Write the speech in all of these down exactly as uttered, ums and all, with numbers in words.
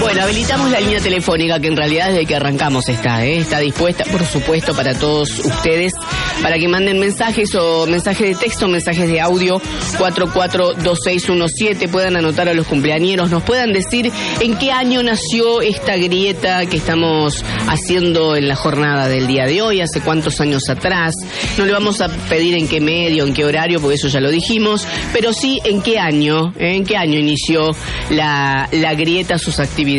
Bueno, habilitamos la línea telefónica que en realidad desde que arrancamos está, ¿eh? Está dispuesta, por supuesto, para todos ustedes, para que manden mensajes o mensajes de texto, mensajes de audio, cuatro cuatro dos seis uno siete, puedan anotar a los cumpleañeros, nos puedan decir en qué año nació esta grieta que estamos haciendo en la jornada del día de hoy, hace cuántos años atrás. No le vamos a pedir en qué medio, en qué horario, porque eso ya lo dijimos, pero sí en qué año, ¿eh? En qué año inició la, la grieta, sus actividades.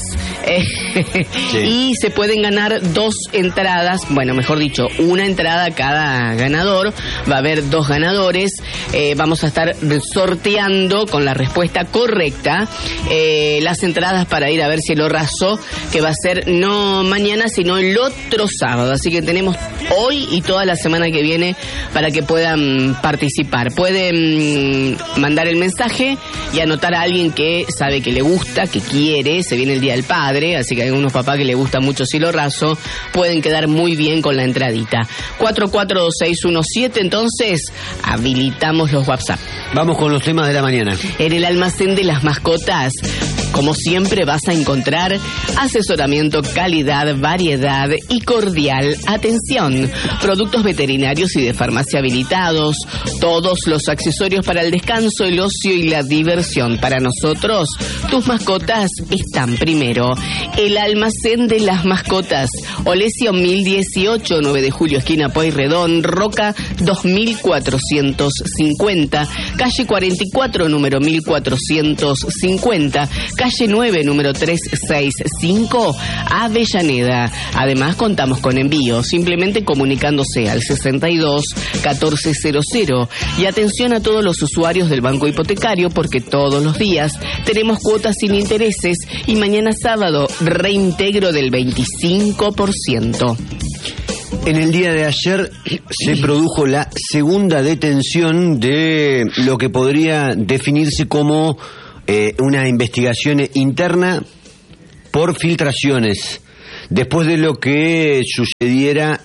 Sí. Y se pueden ganar dos entradas, bueno, mejor dicho, una entrada cada ganador. Va a haber dos ganadores. Eh, vamos a estar sorteando con la respuesta correcta eh, las entradas para ir a ver Cielo Raso, que va a ser no mañana, sino el otro sábado. Así que tenemos hoy y toda la semana que viene para que puedan participar. Pueden mandar el mensaje y anotar a alguien que sabe que le gusta, que quiere. Se viene el Día del Padre, así que hay algunos papás que les gusta mucho Cielo Raso, pueden quedar muy bien con la entradita. cuatro cuatro dos seis uno siete, entonces habilitamos los WhatsApp. Vamos con los temas de la mañana. En el almacén de las mascotas, como siempre, vas a encontrar asesoramiento, calidad, variedad y cordial atención. Productos veterinarios y de farmacia habilitados. Todos los accesorios para el descanso, el ocio y la diversión. Para nosotros, tus mascotas están primero. El almacén de las mascotas. Olesio mil dieciocho, nueve de julio, esquina Pueyrredón, Roca dos mil cuatrocientos cincuenta. Calle cuarenta y cuatro, número mil cuatrocientos cincuenta. Calle nueve, número trescientos sesenta y cinco, Avellaneda. Además, contamos con envío, simplemente comunicándose al sesenta y dos catorce cero cero. Y atención a todos los usuarios del banco hipotecario, porque todos los días tenemos cuotas sin intereses y mañana sábado reintegro del veinticinco por ciento. En el día de ayer se produjo la segunda detención de lo que podría definirse como Eh, una investigación interna por filtraciones, después de lo que sucediera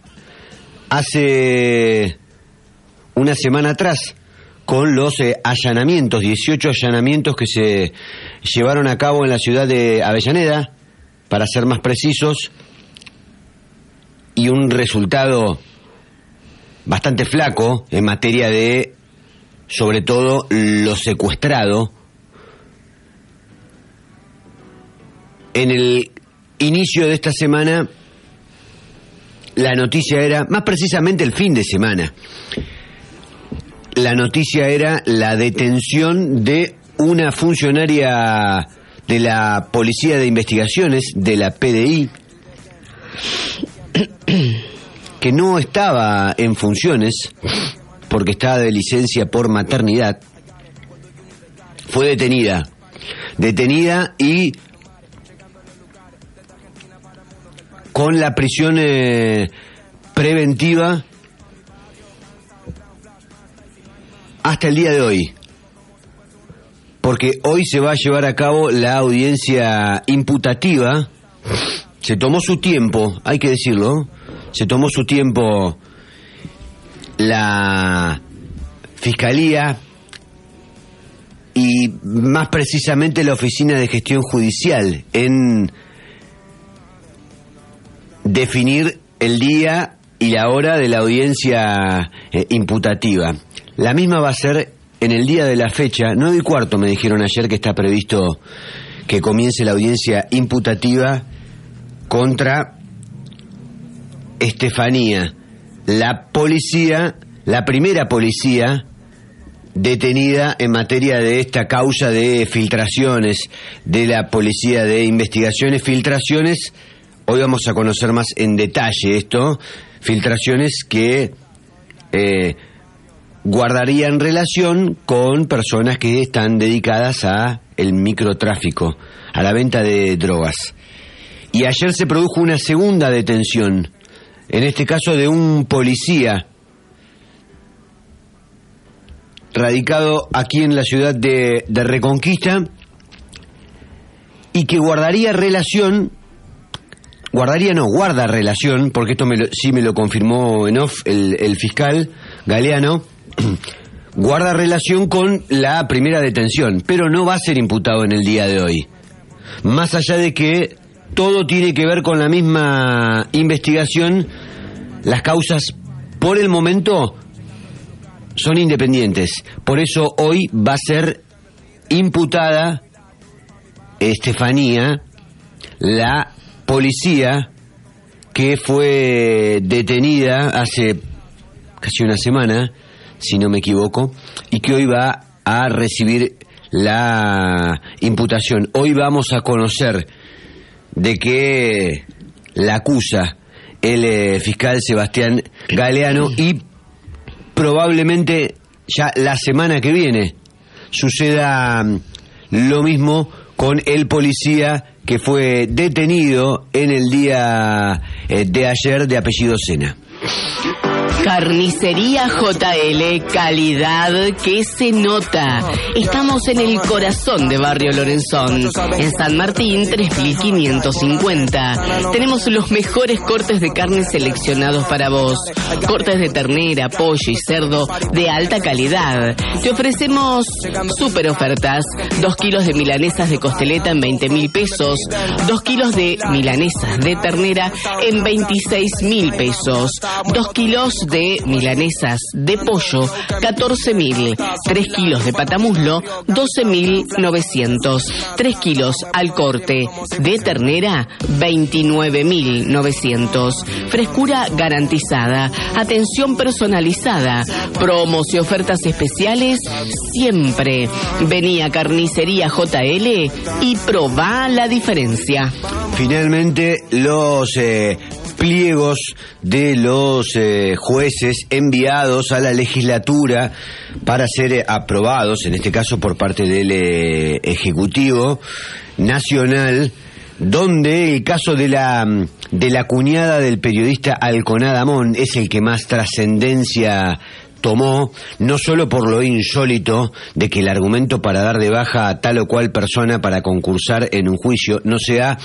hace una semana atrás con los eh, allanamientos, dieciocho allanamientos que se llevaron a cabo en la ciudad de Avellaneda, para ser más precisos, y un resultado bastante flaco en materia de, sobre todo, lo secuestrado. En el inicio de esta semana, la noticia era, más precisamente el fin de semana, la noticia era la detención de una funcionaria de la Policía de Investigaciones, de la P D I, que no estaba en funciones porque estaba de licencia por maternidad. Fue detenida, detenida y con la prisión eh, preventiva hasta el día de hoy, porque hoy se va a llevar a cabo la audiencia imputativa. Se tomó su tiempo, hay que decirlo, se tomó su tiempo la Fiscalía y más precisamente la Oficina de Gestión Judicial en definir el día y la hora de la audiencia eh, imputativa. La misma va a ser en el día de la fecha, nueve y cuarto me dijeron ayer que está previsto que comience la audiencia imputativa contra Estefanía, la policía, la primera policía detenida en materia de esta causa de filtraciones de la Policía de Investigaciones, filtraciones. Hoy vamos a conocer más en detalle esto, filtraciones que eh, guardarían relación con personas que están dedicadas a el microtráfico, a la venta de drogas. Y ayer se produjo una segunda detención, en este caso de un policía radicado aquí en la ciudad de, de Reconquista y que guardaría relación Guardaría no, guarda relación, porque esto me lo, sí me lo confirmó en off el, el fiscal Galeano, guarda relación con la primera detención, pero no va a ser imputado en el día de hoy. más allá de que todo tiene que ver con la misma investigación, las causas por el momento son independientes. Por eso hoy va a ser imputada Estefanía, la policía que fue detenida hace casi una semana, si no me equivoco, y que hoy va a recibir la imputación. Hoy vamos a conocer de qué la acusa el eh, fiscal Sebastián Galeano, y probablemente ya la semana que viene suceda lo mismo con el policía que fue detenido en el día eh, de ayer, de apellido Sena. Carnicería J L, calidad que se nota. Estamos en el corazón de Barrio Lorenzón, en San Martín tres mil quinientos cincuenta. Tenemos los mejores cortes de carne seleccionados para vos. Cortes de ternera, pollo y cerdo de alta calidad. Te ofrecemos super ofertas. Dos kilos de milanesas de costeleta en veinte mil pesos. Dos kilos de milanesas de ternera en veintiséis mil pesos. Dos kilos de de milanesas de pollo, catorce mil. tres kilos de patamuslo, doce mil novecientos. tres kilos al corte de ternera, veintinueve mil novecientos. Frescura garantizada, atención personalizada, promos y ofertas especiales siempre. Vení a Carnicería J L y probá la diferencia. Finalmente, los eh, pliegos de los eh, jueces enviados a la legislatura para ser eh, aprobados, en este caso por parte del eh, Ejecutivo Nacional, donde el caso de la de la cuñada del periodista Alconada Amón es el que más trascendencia tomó, no solo por lo insólito de que el argumento para dar de baja a tal o cual persona para concursar en un juicio no sea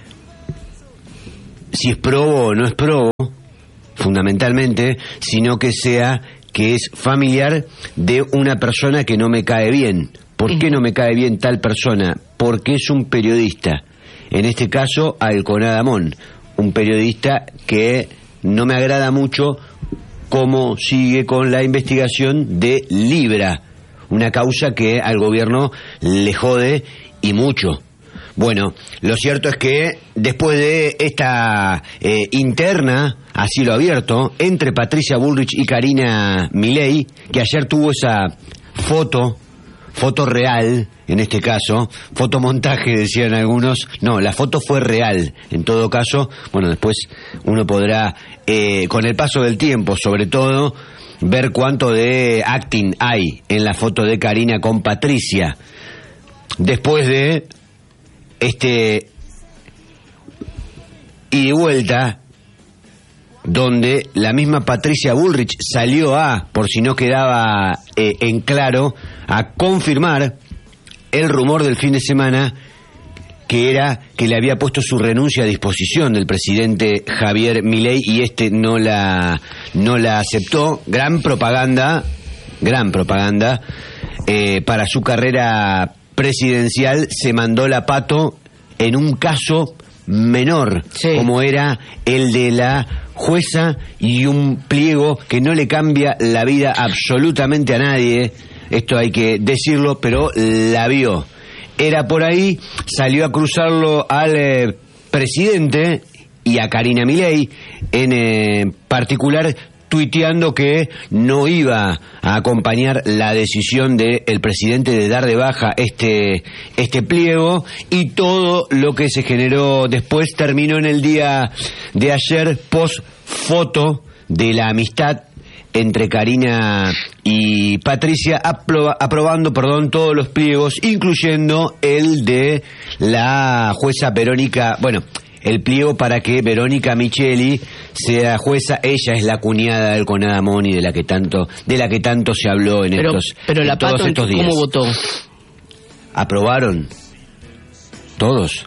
si es probo o no es probo, fundamentalmente, sino que sea que es familiar de una persona que no me cae bien. ¿Por qué no me cae bien tal persona? Porque es un periodista. En este caso, Alconada Amón, un periodista que no me agrada mucho cómo sigue con la investigación de Libra, una causa que al gobierno le jode y mucho. Bueno, lo cierto es que después de esta eh, interna a cielo abierto entre Patricia Bullrich y Karina Milei, que ayer tuvo esa foto, foto real, en este caso, fotomontaje decían algunos, no, la foto fue real, en todo caso, bueno, después uno podrá, eh, con el paso del tiempo, sobre todo, ver cuánto de acting hay en la foto de Karina con Patricia, después de este ida y vuelta, donde la misma Patricia Bullrich salió a, por si no quedaba eh, en claro, a confirmar el rumor del fin de semana, que era que le había puesto su renuncia a disposición del presidente Javier Milei y este no la no la aceptó. Gran propaganda, gran propaganda eh, para su carrera presidencial. Se mandó la pato en un caso menor, sí, como era el de la jueza, y un pliego que no le cambia la vida absolutamente a nadie, esto hay que decirlo, pero la vio. Era por ahí, salió a cruzarlo al eh, presidente y a Karina Milei en eh, particular, tuiteando que no iba a acompañar la decisión del presidente de dar de baja este, este pliego, y todo lo que se generó después terminó en el día de ayer, post foto de la amistad entre Karina y Patricia, aproba, aprobando perdón, todos los pliegos, incluyendo el de la jueza Verónica, bueno, el pliego para que Verónica Micheli sea jueza. Ella es la cuñada de Alconada Amón y de la que tanto, de la que tanto se habló en pero, estos, pero en la todos Pato, estos días. ¿Cómo votó? Aprobaron. Todos.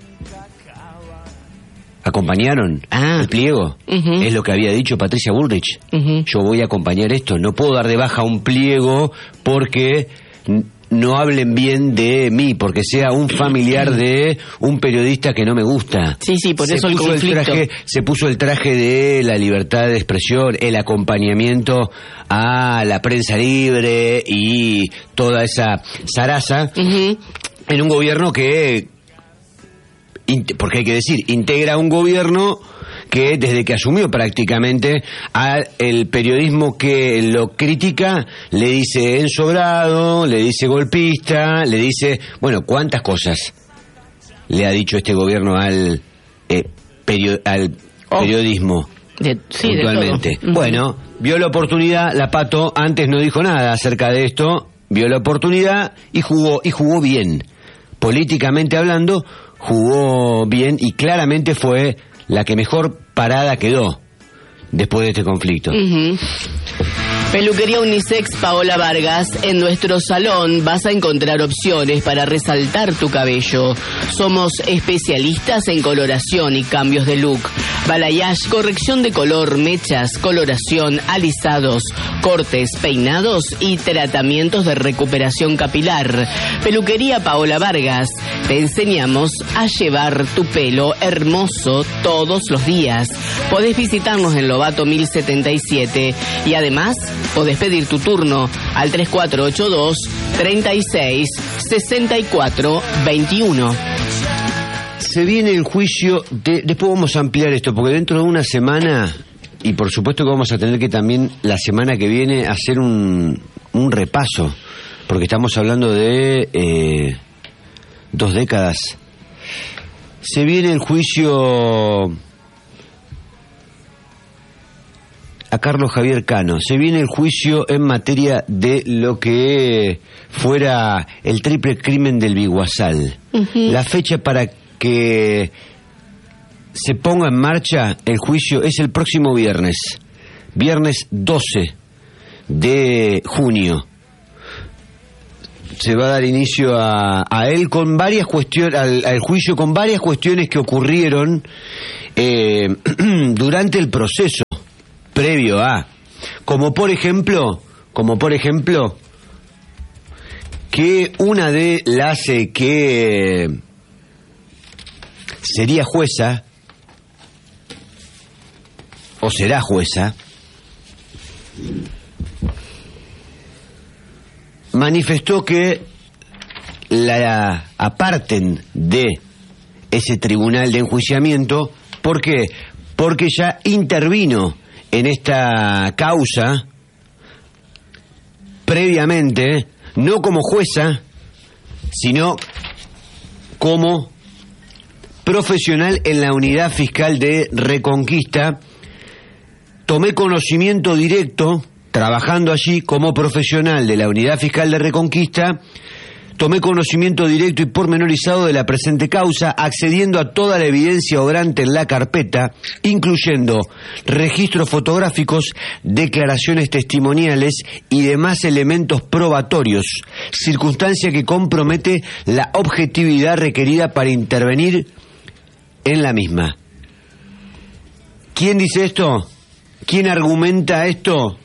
Acompañaron ah. el pliego. Uh-huh. Es lo que había dicho Patricia Bullrich. Uh-huh. Yo voy a acompañar esto. No puedo dar de baja un pliego porque no hablen bien de mí, porque sea un familiar de un periodista que no me gusta. Sí, sí, por se eso el puso conflicto. El traje, se puso el traje de la libertad de expresión, el acompañamiento a la prensa libre y toda esa zaraza uh-huh. en un gobierno que, porque hay que decir, integra un gobierno que desde que asumió prácticamente al el periodismo que lo critica le dice ensobrado, le dice golpista, le dice, bueno, cuántas cosas le ha dicho este gobierno al eh, perio, al oh. periodismo de, sí, puntualmente. Uh-huh. Bueno, vio la oportunidad, la Pato antes no dijo nada acerca de esto, vio la oportunidad y jugó y jugó bien. Políticamente hablando, jugó bien y claramente fue la que mejor parada quedó después de este conflicto. Uh-huh. Peluquería Unisex Paola Vargas. En nuestro salón vas a encontrar opciones para resaltar tu cabello. Somos especialistas en coloración y cambios de look. Balayage, corrección de color, mechas, coloración, alisados, cortes, peinados y tratamientos de recuperación capilar. Peluquería Paola Vargas. Te enseñamos a llevar tu pelo hermoso todos los días. Podés visitarnos en Lobato mil setenta y siete y además podés pedir tu turno al tres cuatro ocho dos, treinta y seis, sesenta y cuatro, veintiuno. Se viene el juicio de... Después vamos a ampliar esto, porque dentro de una semana, y por supuesto que vamos a tener que también la semana que viene hacer un, un repaso, porque estamos hablando de eh, dos décadas. Se viene el juicio a Carlos Javier Cano, se viene el juicio en materia de lo que fuera el triple crimen del Biguazal. Uh-huh. La fecha para que se ponga en marcha el juicio es el próximo viernes, viernes doce de junio. Se va a dar inicio a, a él con varias cuestiones, al, al juicio con varias cuestiones que ocurrieron eh, durante el proceso previo a, como por ejemplo, como por ejemplo, que una de las eh, que sería jueza o será jueza manifestó que la aparten de ese tribunal de enjuiciamiento. ¿Por qué? Porque ya intervino en esta causa previamente, no como jueza, sino como profesional en la unidad fiscal de Reconquista. Tomé conocimiento directo, trabajando allí como profesional de la unidad fiscal de Reconquista, tomé conocimiento directo y pormenorizado de la presente causa, accediendo a toda la evidencia obrante en la carpeta, incluyendo registros fotográficos, declaraciones testimoniales y demás elementos probatorios, circunstancia que compromete la objetividad requerida para intervenir en la misma. ¿Quién dice esto? ¿Quién argumenta esto?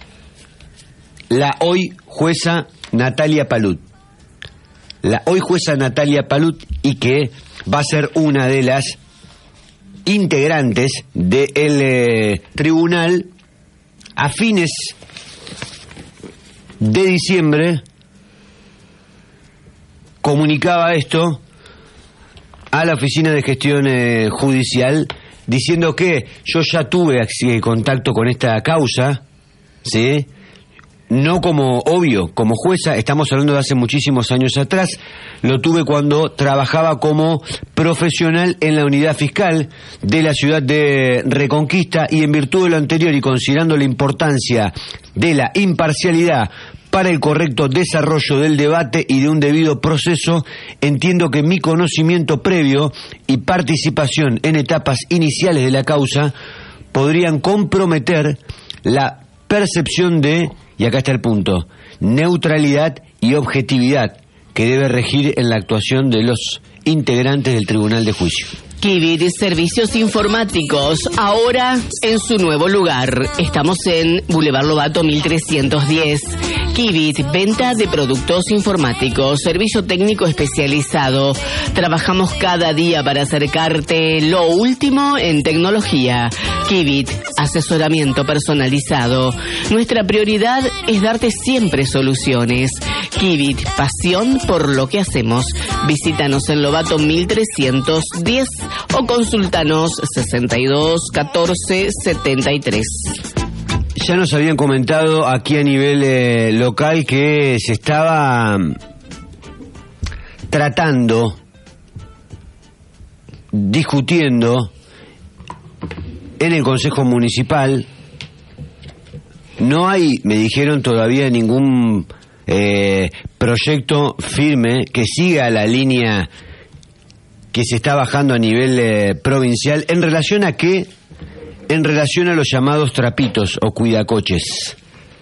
La hoy jueza Natalia Palut. La hoy jueza Natalia Palut, y que va a ser una de las integrantes del eh, tribunal a fines de diciembre. Comunicaba esto a la Oficina de Gestión eh, Judicial, diciendo que yo ya tuve eh, contacto con esta causa, ¿sí?, no como obvio, como jueza, estamos hablando de hace muchísimos años atrás, lo tuve cuando trabajaba como profesional en la unidad fiscal de la ciudad de Reconquista, y en virtud de lo anterior y considerando la importancia de la imparcialidad para el correcto desarrollo del debate y de un debido proceso, entiendo que mi conocimiento previo y participación en etapas iniciales de la causa podrían comprometer la percepción de, y acá está el punto, neutralidad y objetividad que debe regir en la actuación de los integrantes del Tribunal de Juicio. Kivit Servicios Informáticos, ahora en su nuevo lugar. Estamos en Boulevard Lobato mil trescientos diez. Kivit, venta de productos informáticos, servicio técnico especializado. Trabajamos cada día para acercarte lo último en tecnología. Kivit, asesoramiento personalizado. Nuestra prioridad es darte siempre soluciones. Kivit, pasión por lo que hacemos. Visítanos en Lobato mil trescientos diez o consultanos sesenta y dos catorce setenta y tres. Ya nos habían comentado aquí a nivel eh, local que se estaba tratando, discutiendo en el Consejo Municipal. No hay, me dijeron, todavía ningún eh, proyecto firme que siga la línea que se está bajando a nivel eh, provincial. ¿En relación a qué? En relación a los llamados trapitos o cuidacoches.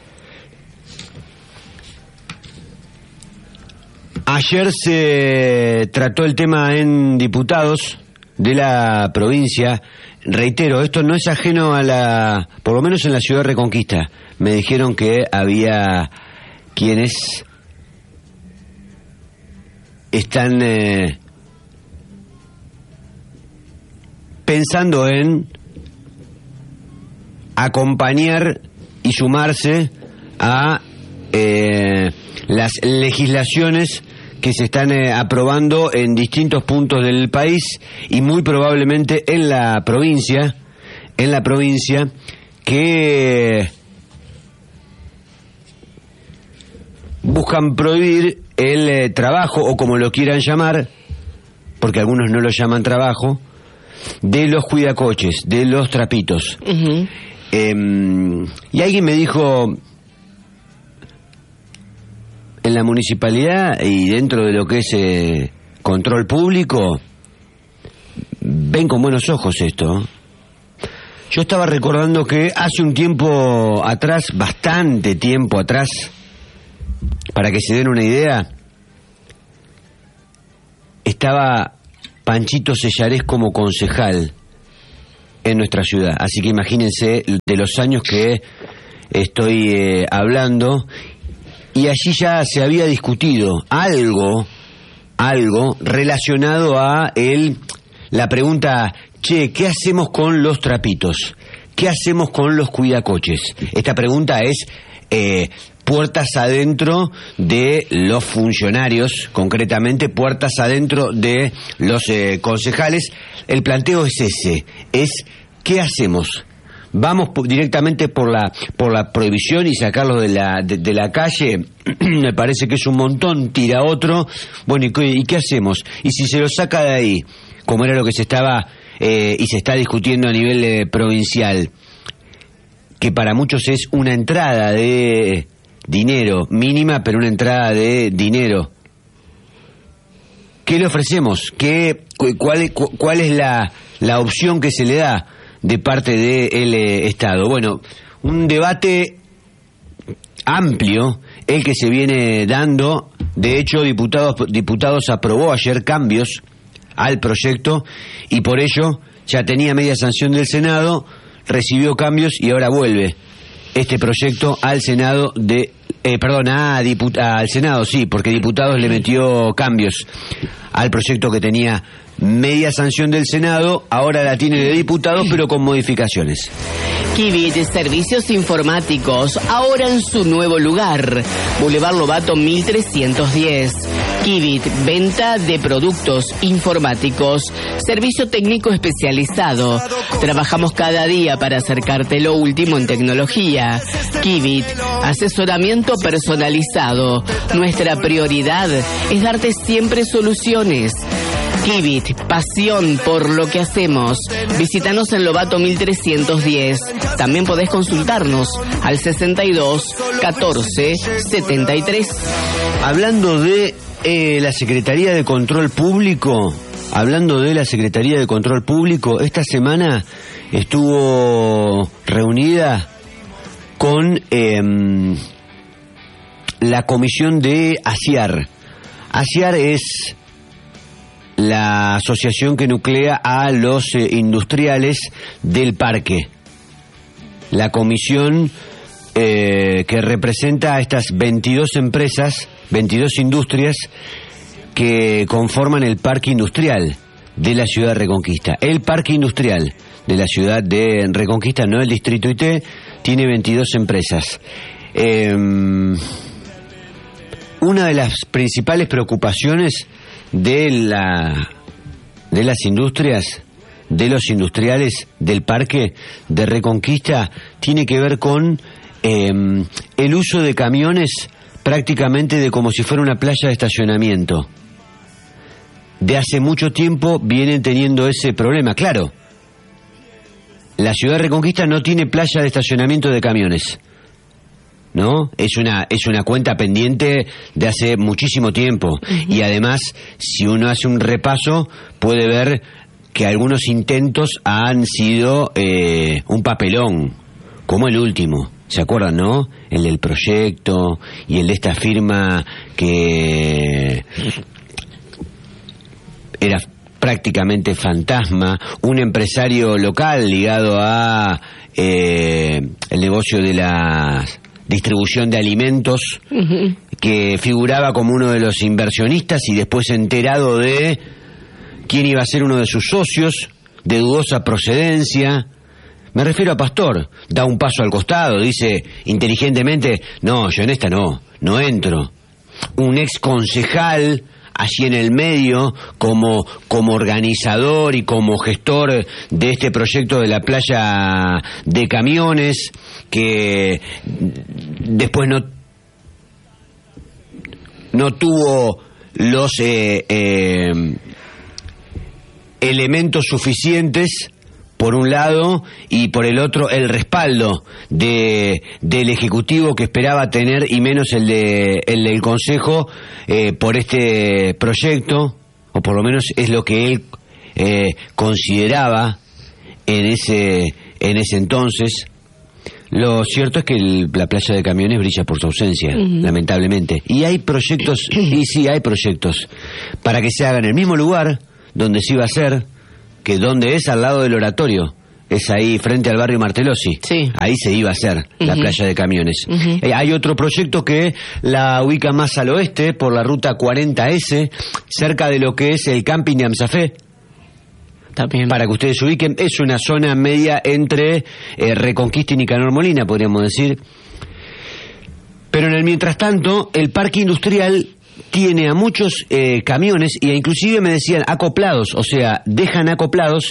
Ayer se trató el tema en diputados de la provincia. Reitero, esto no es ajeno a la, por lo menos en la ciudad de Reconquista. Me dijeron que había quienes están eh, pensando en acompañar y sumarse a eh, las legislaciones que se están eh, aprobando en distintos puntos del país y muy probablemente en la provincia, en la provincia que buscan prohibir el eh, trabajo, o como lo quieran llamar, porque algunos no lo llaman trabajo, de los cuidacoches, de los trapitos. Uh-huh. Eh, y alguien me dijo, en la municipalidad y dentro de lo que es eh, control público, ven con buenos ojos esto. Yo estaba recordando que hace un tiempo atrás, bastante tiempo atrás, para que se den una idea, estaba Panchito Sellarés como concejal en nuestra ciudad. Así que imagínense de los años que estoy eh, hablando. Y allí ya se había discutido algo, algo relacionado a el, la pregunta, che, ¿qué hacemos con los trapitos? ¿Qué hacemos con los cuidacoches? Esta pregunta es eh, puertas adentro de los funcionarios, concretamente puertas adentro de los eh, concejales. El planteo es ese, es ¿qué hacemos? Vamos directamente por la por la prohibición y sacarlo de la de, de la calle. Me parece que es un montón, tira otro. Bueno, ¿y qué, y qué hacemos? Y si se lo saca de ahí, como era lo que se estaba eh, y se está discutiendo a nivel eh, provincial, que para muchos es una entrada de dinero mínima, pero una entrada de dinero. ¿Qué le ofrecemos? ¿Qué cuál cuál es la la opción que se le da de parte del eh, Estado? Bueno, un debate amplio el que se viene dando. De hecho, diputados diputados aprobó ayer cambios al proyecto y por ello ya tenía media sanción del Senado, recibió cambios y ahora vuelve este proyecto al Senado de eh, perdón, a diput- al Senado, sí, porque diputados le metió cambios al proyecto que tenía media sanción del Senado, ahora la tiene de diputados, pero con modificaciones. Kivit Servicios Informáticos, ahora en su nuevo lugar. Boulevard Lobato mil trescientos diez. Kivit, venta de productos informáticos, servicio técnico especializado. Trabajamos cada día para acercarte lo último en tecnología. Kivit, asesoramiento personalizado. Nuestra prioridad es darte siempre soluciones. Kivit, pasión por lo que hacemos. Visítanos en Lobato mil trescientos diez. También podés consultarnos al sesenta y dos catorce setenta y tres. Hablando de eh, la Secretaría de Control Público, hablando de la Secretaría de Control Público, esta semana estuvo reunida con eh, la comisión de ASIAR. ASIAR es la asociación que nuclea a los eh, industriales del parque. La comisión eh, que representa a estas veintidós empresas, veintidós industrias que conforman el parque industrial de la ciudad de Reconquista. El parque industrial de la ciudad de Reconquista, no el distrito I T, tiene veintidós empresas. Eh, una de las principales preocupaciones de la de las industrias, de los industriales del parque de Reconquista, tiene que ver con eh, el uso de camiones prácticamente de como si fuera una playa de estacionamiento. De hace mucho tiempo vienen teniendo ese problema. Claro, la ciudad de Reconquista no tiene playa de estacionamiento de camiones, ¿no? Es una es una cuenta pendiente de hace muchísimo tiempo. Uh-huh. Y además, si uno hace un repaso, puede ver que algunos intentos han sido eh, un papelón, como el último. ¿Se acuerdan, no? El del proyecto y el de esta firma que era prácticamente fantasma, un empresario local ligado a eh, el negocio de la distribución de alimentos, uh-huh, que figuraba como uno de los inversionistas y después enterado de quién iba a ser uno de sus socios, de dudosa procedencia. Me refiero a Pastor, da un paso al costado, dice inteligentemente, no, yo en esta no, no entro. Un ex concejal allí en el medio, como, como organizador y como gestor de este proyecto de la playa de camiones, que después no, no tuvo los eh, eh, elementos suficientes, por un lado, y por el otro el respaldo de del Ejecutivo que esperaba tener, y menos el de el del Consejo, eh, por este proyecto, o por lo menos es lo que él eh, consideraba en ese en ese entonces. Lo cierto es que el, la playa de camiones brilla por su ausencia, uh-huh, lamentablemente. Y hay proyectos, y sí, hay proyectos, para que se haga en el mismo lugar donde se iba a hacer, que donde es al lado del oratorio, es ahí frente al barrio Martelossi. Sí. Ahí se iba a hacer, uh-huh, la playa de camiones. Uh-huh. Eh, hay otro proyecto que la ubica más al oeste, por la ruta cuarenta ese, cerca de lo que es el camping de Amsafé. También. Para que ustedes se ubiquen, es una zona media entre eh, Reconquista y Nicanor Molina, podríamos decir. Pero en el mientras tanto, el parque industrial tiene a muchos eh, camiones, e inclusive me decían acoplados, o sea, dejan acoplados